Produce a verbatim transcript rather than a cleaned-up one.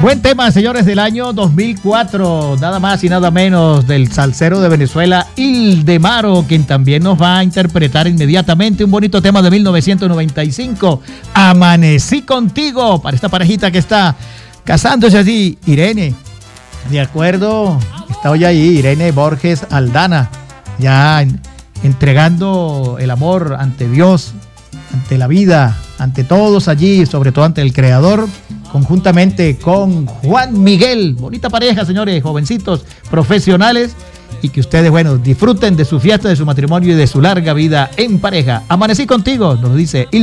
Buen tema, señores, del año dos mil cuatro, nada más y nada menos del salsero de Venezuela, Ildemaro, quien también nos va a interpretar inmediatamente un bonito tema de mil novecientos noventa y cinco, Amanecí Contigo, para esta parejita que está casándose allí, Irene, de acuerdo, está hoy ahí, Irene Borges Aldana, ya en, entregando el amor ante Dios, ante la vida, ante todos allí, sobre todo ante el Creador, conjuntamente con Juan Miguel. Bonita pareja, señores, jovencitos, profesionales, y que ustedes, bueno, disfruten de su fiesta, de su matrimonio y de su larga vida en pareja. Amanecí Contigo, nos dice Il